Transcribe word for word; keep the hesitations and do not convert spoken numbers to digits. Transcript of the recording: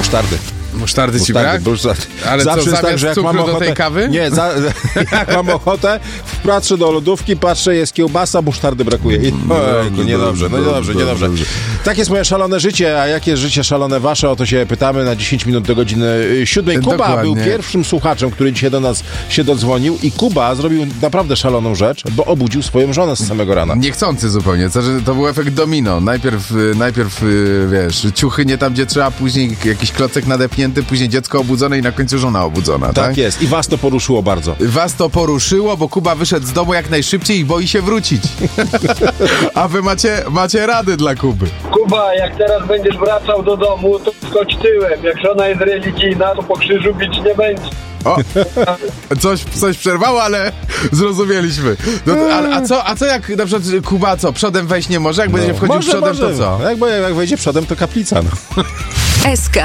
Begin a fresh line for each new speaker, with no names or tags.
Musztardy.
Musztardy ci brak?
Musztardy.
Ale
zawsze
co,
jest tak, że jak mam ochotę,
do tej kawy?
Nie, za, jak mam ochotę, patrzę do lodówki, patrzę, jest kiełbasa, musztardy brakuje. I, ojku, niedobrze, no niedobrze, niedobrze. Tak jest moje szalone życie, a jakie jest życie szalone wasze? O to się pytamy na dziesięć minut do godziny siódmej. Kuba
Dokładnie.
był pierwszym słuchaczem, który dzisiaj do nas się dodzwonił i Kuba zrobił naprawdę szaloną rzecz, bo obudził swoją żonę z samego rana.
Niechcący zupełnie, to, że to był efekt domino. Najpierw, najpierw, wiesz, ciuchy nie tam, gdzie trzeba, później jakiś klocek nadepnięty, później dziecko obudzone i na końcu żona obudzona, tak?
Tak jest. I was to poruszyło bardzo.
Was to poruszyło, bo Kuba wyszedł z domu jak najszybciej i boi się wrócić. A wy macie, macie rady dla Kuby.
Kuba, jak teraz będziesz wracał do domu, to skocz tyłem. Jak żona jest religijna, to po krzyżu bić nie będzie.
O, coś, coś przerwało, ale zrozumieliśmy. No, a, a, co, a co jak na przykład Kuba co, przodem wejść nie może? Jak będzie wchodził
Może,
przodem,
może.
to co?
Jak, jak wejdzie przodem, to kaplica. No.
S K